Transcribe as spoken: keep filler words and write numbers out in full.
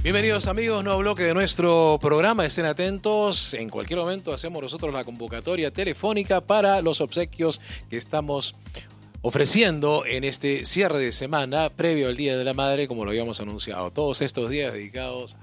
Bienvenidos amigos, nuevo bloque de nuestro programa. Estén atentos, en cualquier momento hacemos nosotros la convocatoria telefónica para los obsequios que estamos ofreciendo en este cierre de semana previo al Día de la Madre, como lo habíamos anunciado. Todos estos días dedicados